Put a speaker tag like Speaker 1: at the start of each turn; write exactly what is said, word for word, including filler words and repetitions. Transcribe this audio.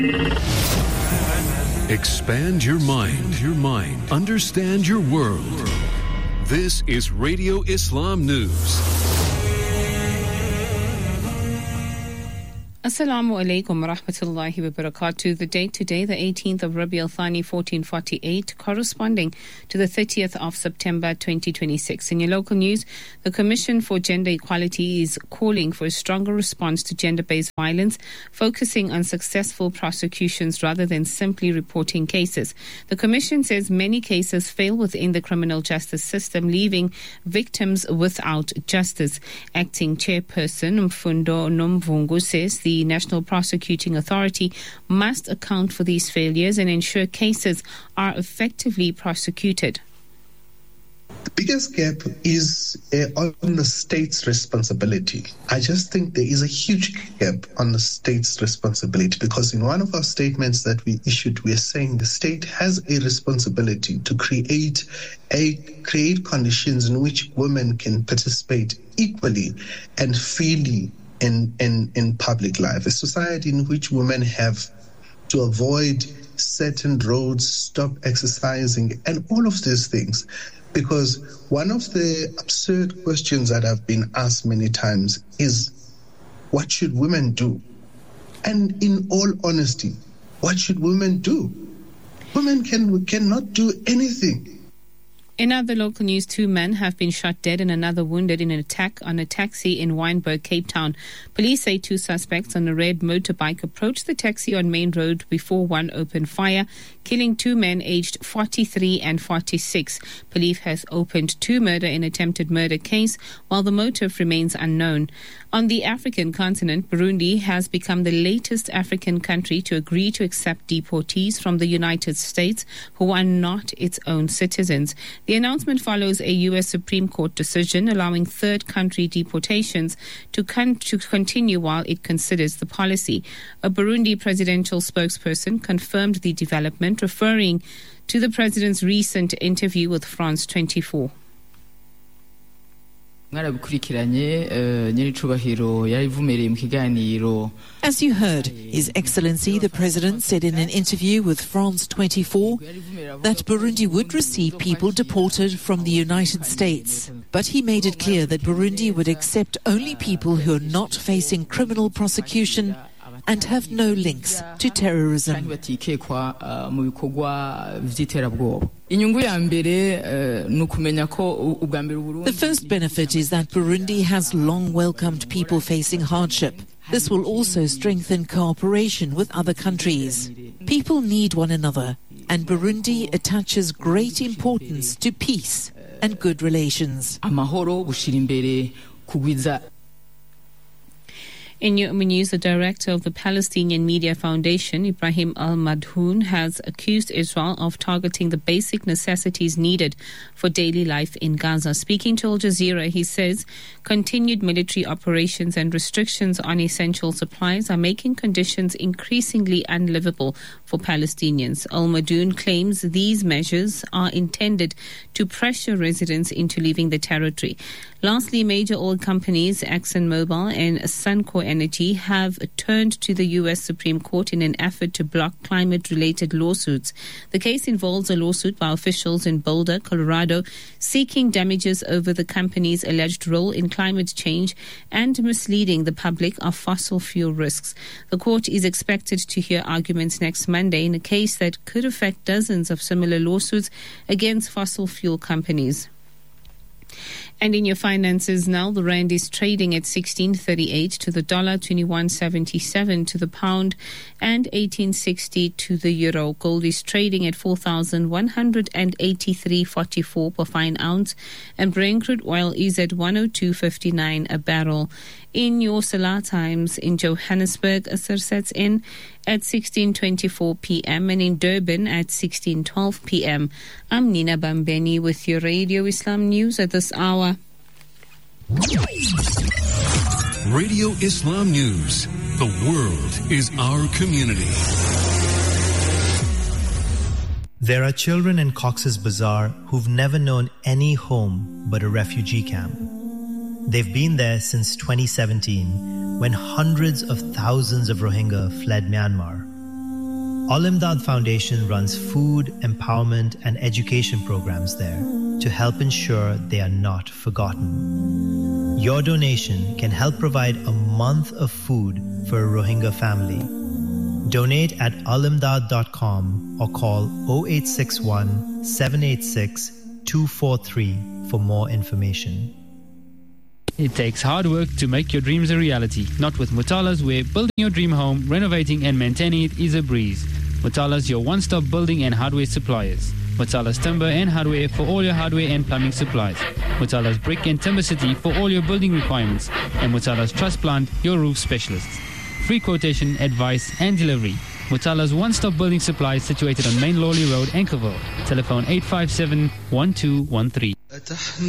Speaker 1: Expand your mind, your mind. Understand your world. This is Radio Islam News.
Speaker 2: Assalamu alaikum wa rahmatullahi wa barakatuh. The date today, the eighteenth of Rabi al-Thani fourteen forty-eight, corresponding to the thirtieth of September twenty twenty-six. In your local news, the Commission for Gender Equality is calling for a stronger response to gender-based violence, focusing on successful prosecutions rather than simply reporting cases. The Commission says many cases fail within the criminal justice system, leaving victims without justice. Acting Chairperson Mfundo Nomvungu says the The National Prosecuting Authority must account for these failures and ensure cases are effectively prosecuted.
Speaker 3: The biggest gap is uh, on the state's responsibility. I just think there is a huge gap on the state's responsibility, because in one of our statements that we issued, we are saying the state has a responsibility to create a create conditions in which women can participate equally and freely In, in, in public life, a society in which women have to avoid certain roads, stop exercising, and all of these things. Because one of the absurd questions that have been asked many times is, what should women do? And in all honesty, what should women do? Women can cannot do anything.
Speaker 2: In other local news, two men have been shot dead and another wounded in an attack on a taxi in Wynberg, Cape Town. Police say two suspects on a red motorbike approached the taxi on Main Road before one opened fire, killing two men aged forty-three and forty-six. Police has opened two murder and attempted murder case, while the motive remains unknown. On the African continent, Burundi has become the latest African country to agree to accept deportees from the United States who are not its own citizens. The announcement follows a U S Supreme Court decision allowing third country deportations to, con- to continue while it considers the policy. A Burundi presidential spokesperson confirmed the development, referring to the president's recent interview with France twenty-four.
Speaker 4: As
Speaker 5: you heard, His Excellency the President said in an interview with France twenty-four that Burundi would receive people deported from the United States. But he made it clear that Burundi would accept only people who are not facing criminal prosecution and have no links to terrorism.
Speaker 4: The
Speaker 5: first benefit is that Burundi has long welcomed people facing hardship. This will also strengthen cooperation with other countries. People need one another, and Burundi attaches great importance to peace and good relations.
Speaker 2: In your news, the director of the Palestinian Media Foundation, Ibrahim Al-Madhoun, has accused Israel of targeting the basic necessities needed for daily life in Gaza. Speaking to Al Jazeera, he says continued military operations and restrictions on essential supplies are making conditions increasingly unlivable for Palestinians. Al-Madhoun claims these measures are intended to pressure residents into leaving the territory. Lastly, major oil companies ExxonMobil and Suncor Energy have turned to the U S Supreme Court in an effort to block climate-related lawsuits. The case involves a lawsuit by officials in Boulder, Colorado, seeking damages over the company's alleged role in climate change and misleading the public of fossil fuel risks. The court is expected to hear arguments next Monday in a case that could affect dozens of similar lawsuits against fossil fuel companies. And in your finances now, the rand is trading at sixteen thirty-eight to the dollar, twenty-one seventy-seven to the pound, and eighteen sixty to the euro. Gold is trading at four thousand one hundred eighty-three forty-four per fine ounce, and Brent crude oil is at one oh two fifty-nine a barrel. In your Salah times in Johannesburg, Asr sets in at sixteen twenty-four p.m. and in Durban at sixteen twelve p.m. I'm Nina Bambeni with your Radio Islam News at this hour.
Speaker 1: Radio Islam News. The world is our community.
Speaker 6: There are children in Cox's Bazar who've never known any home but a refugee camp. They've been there since twenty seventeen, when hundreds of thousands of Rohingya fled Myanmar. Al Imdad Foundation runs food, empowerment and education programs there to help ensure they are not forgotten. Your donation can help provide a month of food for a Rohingya family. Donate at al imdad dot com or call zero eight six one, seven eight six, two four three for more information.
Speaker 4: It takes hard work to make your dreams a reality. Not with Mutalas, where building your dream home, renovating and maintaining it is a breeze. Mutalas, your one-stop building and hardware suppliers. Mutalas Timber and Hardware for all your hardware and plumbing supplies. Mutalas Brick and Timber City for all your building requirements. And Mutalas Truss Plant, your roof specialists. Free quotation, advice and delivery. Mutalas one-stop building supplies situated on Main Lawley Road, Anchorville. Telephone eight five seven, one two one three.